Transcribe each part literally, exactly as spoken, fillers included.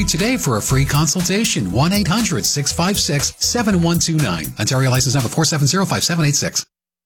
you today for a free consultation. one eight hundred six five six seven one two nine. Ontario license number four seven zero five seven eight six.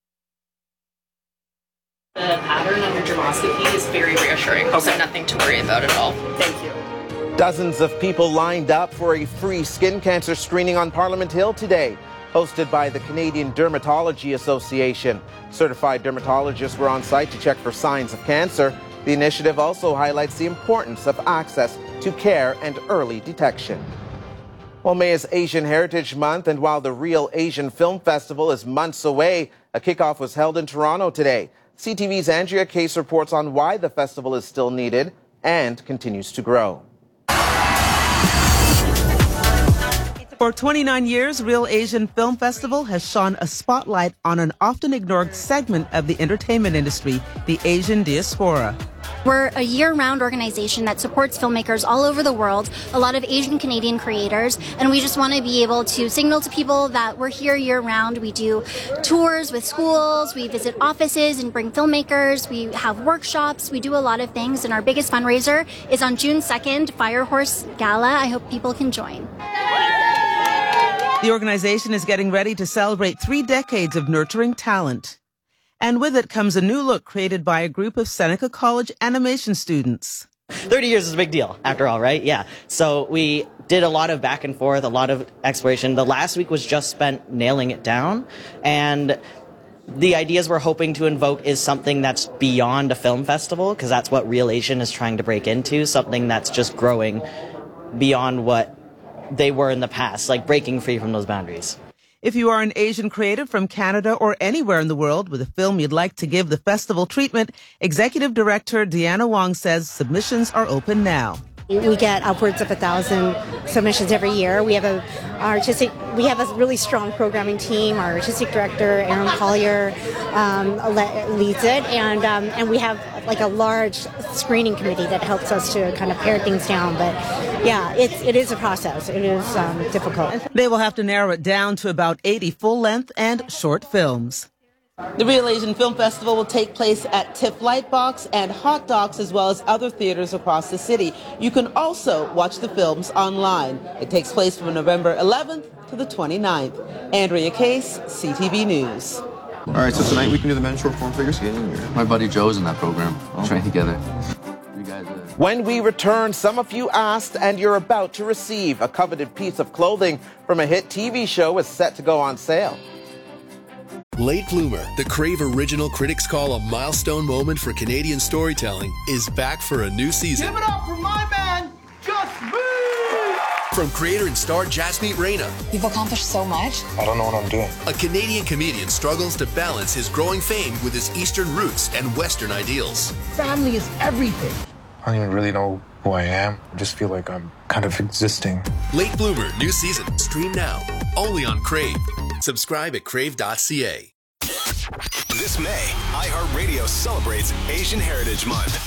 The pattern on your dermoscopy is very reassuring, okay. So nothing to worry about at all. Thank you. Dozens of people lined up for a free skin cancer screening on Parliament Hill today, hosted by the Canadian Dermatology Association. Certified dermatologists were on site to check for signs of cancer. The initiative also highlights the importance of access to care and early detection. Well, May is Asian Heritage Month, and while the Real Asian Film Festival is months away, a kickoff was held in Toronto today. C T V's Andrea Case reports on why the festival is still needed and continues to grow. For twenty-nine years, Real Asian Film Festival has shone a spotlight on an often ignored segment of the entertainment industry, the Asian diaspora. We're a year-round organization that supports filmmakers all over the world, a lot of Asian Canadian creators, and we just want to be able to signal to people that we're here year-round. We do tours with schools, we visit offices and bring filmmakers, we have workshops, we do a lot of things, and our biggest fundraiser is on June second, Firehorse Gala. I hope people can join. The organization is getting ready to celebrate three decades of nurturing talent. And with it comes a new look created by a group of Seneca College animation students. thirty years is a big deal, after all, right? Yeah. So we did a lot of back and forth, a lot of exploration. The last week was just spent nailing it down. And the ideas we're hoping to invoke is something that's beyond a film festival, because that's what Real Asian is trying to break into, something that's just growing beyond what they were in the past, like breaking free from those boundaries. If you are an Asian creative from Canada or anywhere in the world with a film you'd like to give the festival treatment, Executive Director Deanna Wong says submissions are open now. We get upwards of a thousand submissions every year. We have a artistic, we have a really strong programming team. Our artistic director, Aaron Collier, um, leads it, and um, and we have like a large screening committee that helps us to kind of pare things down. But yeah, it's it is a process. It is um, difficult. They will have to narrow it down to about eighty full-length and short films. The Real Asian Film Festival will take place at TIFF Lightbox and Hot Docs, as well as other theaters across the city. You can also watch the films online. It takes place from November eleventh to the twenty-ninth. Andrea Case, C T V News. All right, so tonight we can do the men's short form figure skating? Or? My buddy Joe's in that program. We'll train together. You guys, uh... When we return, some of you asked and you're about to receive. A coveted piece of clothing from a hit T V show is set to go on sale. Late Bloomer, the Crave original critics call a milestone moment for Canadian storytelling, is back for a new season. Give it up for my man, Just Me! From creator and star Jasmeet Reyna. You've accomplished so much. I don't know what I'm doing. A Canadian comedian struggles to balance his growing fame with his Eastern roots and Western ideals. Family is everything. I don't even really know who I am. I just feel like I'm kind of existing. Late Bloomer, new season. Stream now. Only on Crave. Subscribe at crave dot c a. This May, iHeartRadio celebrates Asian Heritage Month.